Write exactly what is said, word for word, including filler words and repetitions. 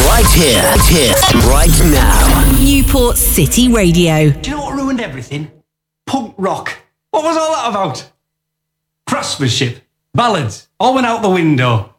Right here, right here, right now. Newport City Radio. Do you know what ruined everything? Punk rock. What was all that about? Craftsmanship, ballads, all went out the window.